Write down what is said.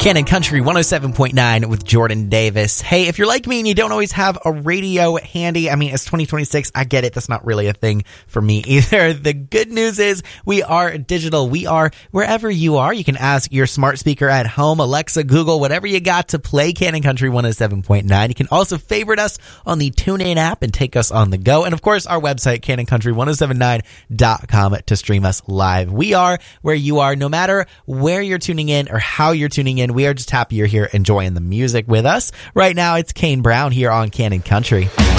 Canon Country 107.9 with Jordan Davis. Hey, if you're like me and you don't always have a radio handy, I mean, it's 2026. I get it. That's not really a thing for me either. The good news is we are digital. We are wherever you are. You can ask your smart speaker at home, Alexa, Google, whatever you got to play Canon Country 107.9. You can also favorite us on the TuneIn app and take us on the go. And of course, our website, canoncountry1079.com to stream us live. We are where you are, no matter where you're tuning in or how you're tuning in. We are just happy you're here enjoying the music with us. Right now, it's Kane Brown here on Canon Country.